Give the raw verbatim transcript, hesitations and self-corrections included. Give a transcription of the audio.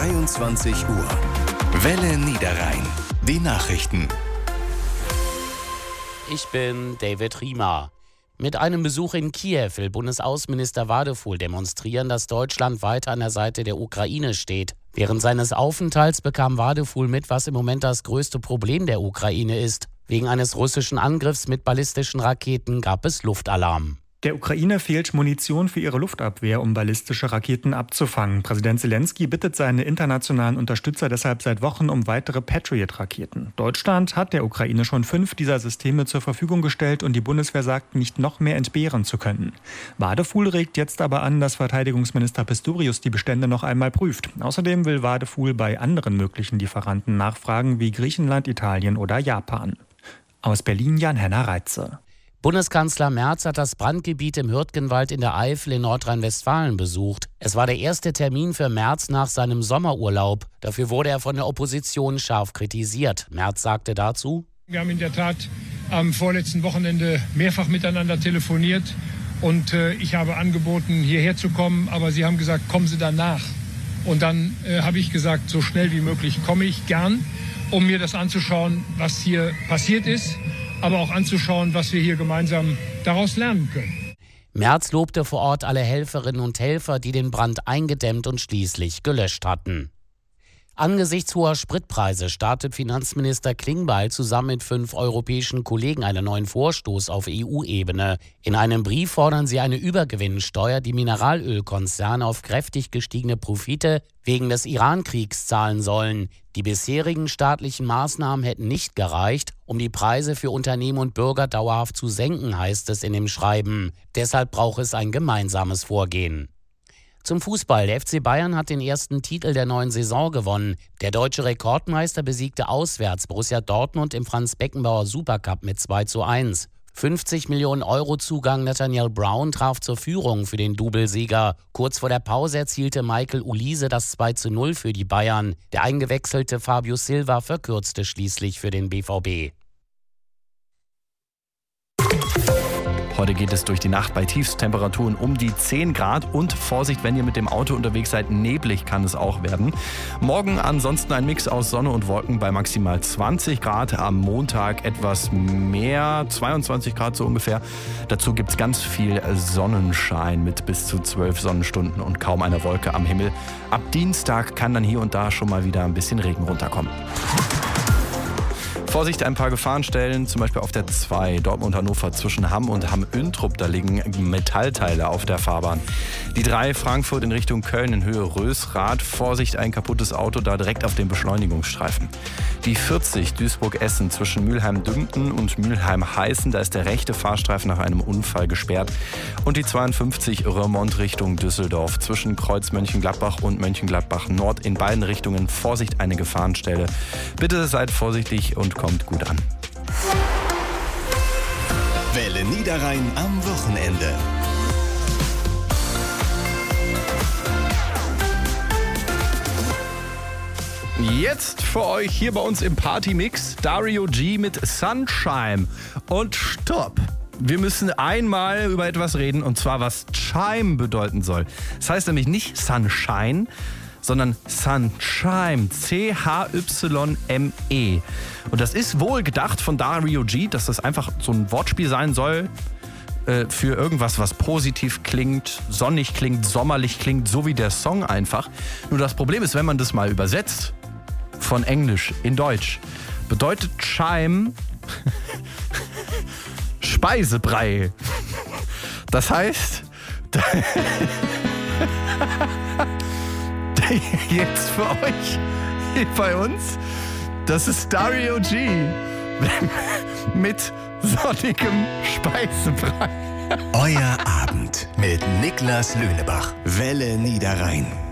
dreiundzwanzig Uhr. Welle Niederrhein. Die Nachrichten. Ich bin David Riemer. Mit einem Besuch in Kiew will Bundesaußenminister Wadefuhl demonstrieren, dass Deutschland weiter an der Seite der Ukraine steht. Während seines Aufenthalts bekam Wadefuhl mit, was im Moment das größte Problem der Ukraine ist. Wegen eines russischen Angriffs mit ballistischen Raketen gab es Luftalarm. Der Ukraine fehlt Munition für ihre Luftabwehr, um ballistische Raketen abzufangen. Präsident Zelensky bittet seine internationalen Unterstützer deshalb seit Wochen um weitere Patriot-Raketen. Deutschland hat der Ukraine schon fünf dieser Systeme zur Verfügung gestellt und die Bundeswehr sagt, nicht noch mehr entbehren zu können. Wadefuhl regt jetzt aber an, dass Verteidigungsminister Pistorius die Bestände noch einmal prüft. Außerdem will Wadefuhl bei anderen möglichen Lieferanten nachfragen, wie Griechenland, Italien oder Japan. Aus Berlin Jan-Henner Reitze. Bundeskanzler Merz hat das Brandgebiet im Hürtgenwald in der Eifel in Nordrhein-Westfalen besucht. Es war der erste Termin für Merz nach seinem Sommerurlaub. Dafür wurde er von der Opposition scharf kritisiert. Merz sagte dazu: Wir haben in der Tat am vorletzten Wochenende mehrfach miteinander telefoniert und äh, ich habe angeboten, hierher zu kommen, aber Sie haben gesagt, kommen Sie danach. Und dann äh, habe ich gesagt, so schnell wie möglich komme ich gern, um mir das anzuschauen, was hier passiert ist, aber auch anzuschauen, was wir hier gemeinsam daraus lernen können. Merz lobte vor Ort alle Helferinnen und Helfer, die den Brand eingedämmt und schließlich gelöscht hatten. Angesichts hoher Spritpreise startet Finanzminister Klingbeil zusammen mit fünf europäischen Kollegen einen neuen Vorstoß auf E U-Ebene. In einem Brief fordern sie eine Übergewinnsteuer, die Mineralölkonzerne auf kräftig gestiegene Profite wegen des Iran-Kriegs zahlen sollen. Die bisherigen staatlichen Maßnahmen hätten nicht gereicht, um die Preise für Unternehmen und Bürger dauerhaft zu senken, heißt es in dem Schreiben. Deshalb braucht es ein gemeinsames Vorgehen. Zum Fußball. Der F C Bayern hat den ersten Titel der neuen Saison gewonnen. Der deutsche Rekordmeister besiegte auswärts Borussia Dortmund im Franz-Beckenbauer Supercup mit zwei zu eins. fünfzig Millionen Euro Zugang Nathaniel Brown traf zur Führung für den Doublesieger. Kurz vor der Pause erzielte Michael Olise das zwei zu null für die Bayern. Der eingewechselte Fabio Silva verkürzte schließlich für den B V B. Heute geht es durch die Nacht bei Tiefstemperaturen um die zehn Grad und Vorsicht, wenn ihr mit dem Auto unterwegs seid, neblig kann es auch werden. Morgen ansonsten ein Mix aus Sonne und Wolken bei maximal zwanzig Grad. Am Montag etwas mehr, zweiundzwanzig Grad so ungefähr. Dazu gibt es ganz viel Sonnenschein mit bis zu zwölf Sonnenstunden und kaum einer Wolke am Himmel. Ab Dienstag kann dann hier und da schon mal wieder ein bisschen Regen runterkommen. Vorsicht, ein paar Gefahrenstellen, zum Beispiel auf der zwei Dortmund-Hannover zwischen Hamm und Hamm-Öntrup. Da liegen Metallteile auf der Fahrbahn. Die drei Frankfurt in Richtung Köln in Höhe Rösrath. Vorsicht, ein kaputtes Auto da direkt auf dem Beschleunigungsstreifen. Die vierzig Duisburg-Essen zwischen Mülheim-Dünkten und Mülheim-Heißen. Da ist der rechte Fahrstreifen nach einem Unfall gesperrt. Und die zweiundfünfzig Remont Richtung Düsseldorf zwischen Kreuz Mönchengladbach und Mönchengladbach Nord. In beiden Richtungen Vorsicht, eine Gefahrenstelle. Bitte seid vorsichtig und kommt gut an. Welle Niederrhein am Wochenende. Jetzt für euch hier bei uns im Partymix Dario G mit Sunshine. Und stopp! Wir müssen einmal über etwas reden, und zwar was Chime bedeuten soll. Das heißt nämlich nicht Sunshine, sondern Sunshine, C H Y M E. Und das ist wohl gedacht von Dario G, dass das einfach so ein Wortspiel sein soll äh, für irgendwas, was positiv klingt, sonnig klingt, sommerlich klingt, so wie der Song einfach. Nur das Problem ist, wenn man das mal übersetzt von Englisch in Deutsch, bedeutet Chime Speisebrei. Das heißt... Jetzt für euch hier bei uns, das ist Dario G mit sonnigem Speisebrei. Euer Abend mit Niklas Löhnebach. Welle Niederrhein.